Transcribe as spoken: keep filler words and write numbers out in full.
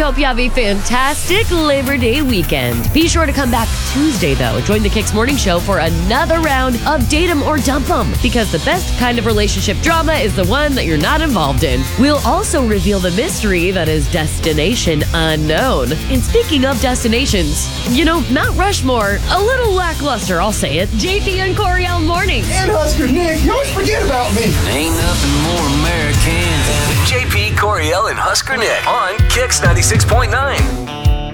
hope you have a fantastic Labor Day weekend. Be sure to come back Tuesday, though. Join the Kicks Morning Show for another round of Date 'em or Dump 'em, because the best kind of relationship drama is the one that you're not involved in. We'll also reveal the mystery that is Destination Unknown. And speaking of destinations, you know, Mount Rushmore, a little lackluster, I'll say it. J P and Coriel Mornings. And Husker Nick, you always forget about me. Ain't nothing more American than J P, Coriel, and Husker Nick on Kicks ninety-six point nine.